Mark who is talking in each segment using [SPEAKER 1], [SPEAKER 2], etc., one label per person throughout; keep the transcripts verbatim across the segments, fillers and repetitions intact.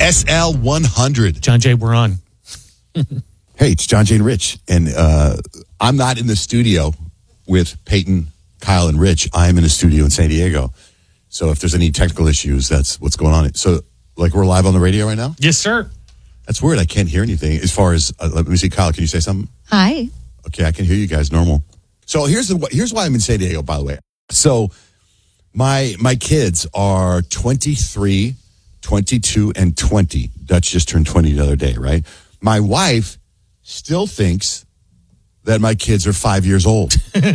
[SPEAKER 1] S L one hundred.
[SPEAKER 2] John Jay, we're on.
[SPEAKER 1] Hey, it's John Jay and Rich. And uh, I'm not in the studio with Peyton, Kyle, and Rich. I'm in a studio in San Diego. So if there's any technical issues, that's what's going on. So, like, we're live on the radio right now?
[SPEAKER 2] Yes, sir.
[SPEAKER 1] That's weird. I can't hear anything. As far as, uh, let me see, Kyle, can you say something?
[SPEAKER 3] Hi.
[SPEAKER 1] Okay, I can hear you guys normal. So here's the here's why I'm in San Diego, by the way. So my my kids are twenty-three, twenty-two, and twenty. Dutch just turned twenty the other day, right? My wife still thinks that my kids are five years old.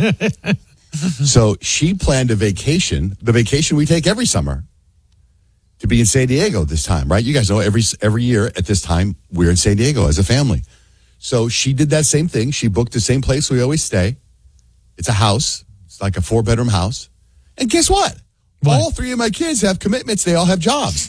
[SPEAKER 1] So she planned a vacation, the vacation we take every summer, to be in San Diego this time, right? You guys know every every year at this time, we're in San Diego as a family. So she did that same thing. She booked the same place we always stay. It's a house. It's like a four-bedroom house. And guess what? what? All three of my kids have commitments. They all have jobs.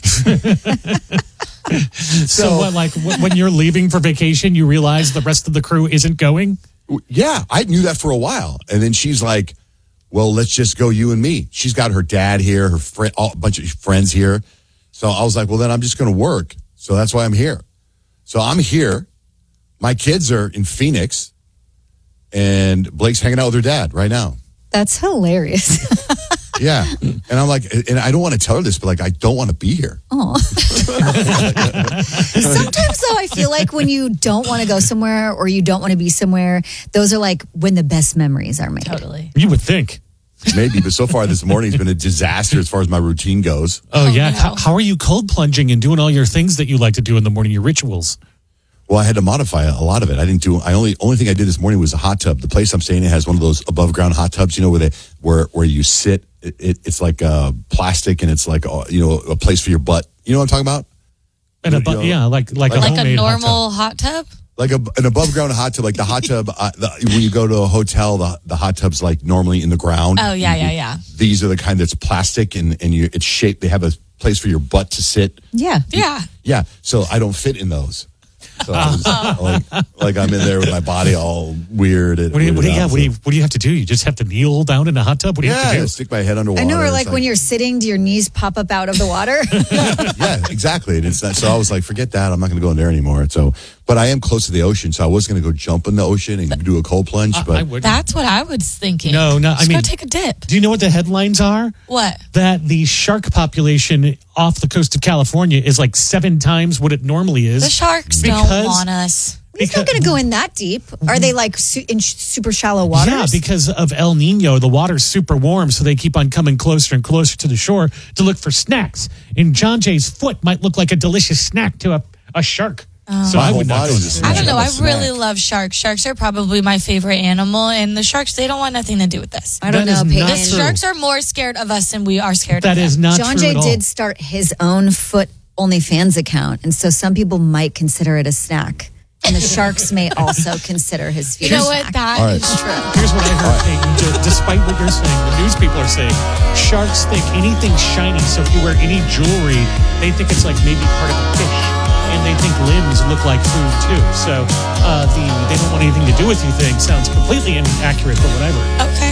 [SPEAKER 2] so, so what, like when you're leaving for vacation, you realize the rest of the crew isn't going?
[SPEAKER 1] Yeah, I knew that for a while. And then she's like, well, let's just go you and me. She's got her dad here, her friend, all, a bunch of friends here. So I was like, well, then I'm just going to work. So that's why I'm here. So I'm here. My kids are in Phoenix, and Blake's hanging out with her dad right now.
[SPEAKER 3] That's hilarious.
[SPEAKER 1] Yeah. And I'm like, and I don't want to tell her this, but like, I don't want to be here.
[SPEAKER 3] Oh. Sometimes, though, I feel like when you don't want to go somewhere or you don't want to be somewhere, those are like when the best memories are made.
[SPEAKER 4] Totally.
[SPEAKER 2] You would think.
[SPEAKER 1] Maybe, but so far this morning's been a disaster as far as my routine goes.
[SPEAKER 2] Oh,
[SPEAKER 4] Oh,
[SPEAKER 2] yeah.
[SPEAKER 4] no.
[SPEAKER 2] How, how are you cold plunging and doing all your things that you like to do in the morning, your rituals?
[SPEAKER 1] Well, I had to modify a lot of it. I didn't do. I only only thing I did this morning was a hot tub. The place I'm staying in has one of those above ground hot tubs. You know where they where where you sit. It, it, it's like uh, plastic, and it's like uh, you know a place for your butt. You know what I'm talking about?
[SPEAKER 2] And a,
[SPEAKER 1] You know,
[SPEAKER 2] yeah, like like,
[SPEAKER 1] like-
[SPEAKER 2] a
[SPEAKER 4] Like a
[SPEAKER 2] homemade hot
[SPEAKER 4] normal hot tub?
[SPEAKER 1] Like a, an above ground hot tub, like the hot tub. Uh, the, when you go to a hotel, the the hot tub's like normally in the ground.
[SPEAKER 4] Oh, yeah, yeah, yeah.
[SPEAKER 1] These are the kind that's plastic and and you it's shaped. They have a place for your butt to sit.
[SPEAKER 3] Yeah.
[SPEAKER 4] Yeah.
[SPEAKER 1] Yeah, so I don't fit in those. So I was, like, like I'm in there with my body all weird. And
[SPEAKER 2] What do you, what do you,
[SPEAKER 1] weirded
[SPEAKER 2] yeah,
[SPEAKER 1] out.
[SPEAKER 2] what do you, what do you have to do? You just have to kneel down in a hot tub? What do you have to
[SPEAKER 1] Yeah,
[SPEAKER 2] do?
[SPEAKER 1] stick my head underwater.
[SPEAKER 3] I know, or
[SPEAKER 1] It's
[SPEAKER 3] like when you're sitting, do your knees pop up out of the water?
[SPEAKER 1] yeah, exactly. And it's not, so I was like, forget that. I'm not going to go in there anymore. So, but I am close to the ocean, so I was going to go jump in the ocean and do a cold plunge.
[SPEAKER 2] I,
[SPEAKER 1] But
[SPEAKER 2] I would.
[SPEAKER 4] That's what I was thinking.
[SPEAKER 2] No, no, I
[SPEAKER 4] Just
[SPEAKER 2] mean-
[SPEAKER 4] go take a dip.
[SPEAKER 2] Do you know what the headlines are?
[SPEAKER 4] What?
[SPEAKER 2] That the shark population off the coast of California is like seven times what it normally is.
[SPEAKER 4] The sharks
[SPEAKER 2] Because-
[SPEAKER 4] don't want us.
[SPEAKER 3] He's not going to go in that deep. Are they like su- in sh- super shallow waters?
[SPEAKER 2] Yeah, because of El Nino, the water's super warm, so they keep on coming closer and closer to the shore to look for snacks. And John Jay's foot might look like a delicious snack to a, a shark. So
[SPEAKER 1] My
[SPEAKER 2] I
[SPEAKER 1] whole
[SPEAKER 2] would not go
[SPEAKER 1] body's a
[SPEAKER 2] there.
[SPEAKER 4] I don't know. I
[SPEAKER 1] Snack.
[SPEAKER 4] really love sharks. Sharks are probably my favorite animal, and the sharks, they don't want nothing to do with this.
[SPEAKER 3] I don't
[SPEAKER 2] That is
[SPEAKER 3] know,
[SPEAKER 2] not
[SPEAKER 3] Peyton.
[SPEAKER 4] The
[SPEAKER 2] true.
[SPEAKER 4] sharks are more scared of us than we are scared
[SPEAKER 2] That
[SPEAKER 4] of
[SPEAKER 2] is
[SPEAKER 4] them.
[SPEAKER 2] not
[SPEAKER 3] John
[SPEAKER 2] true
[SPEAKER 3] Jay
[SPEAKER 2] at all.
[SPEAKER 3] did start his own foot OnlyFans account, and so some people might consider it a snack. And the sharks may also consider his feet
[SPEAKER 4] You know
[SPEAKER 3] a
[SPEAKER 4] what?
[SPEAKER 3] snack.
[SPEAKER 4] That
[SPEAKER 1] All right.
[SPEAKER 4] is true.
[SPEAKER 2] Here's what I heard, Peyton. D- Despite what you're saying, the news people are saying sharks think anything shiny. So if you wear any jewelry, they think it's like maybe part of a fish, and they think limbs look like food too. So uh, the they don't want anything to do with you thing sounds completely inaccurate, but whatever.
[SPEAKER 4] Okay.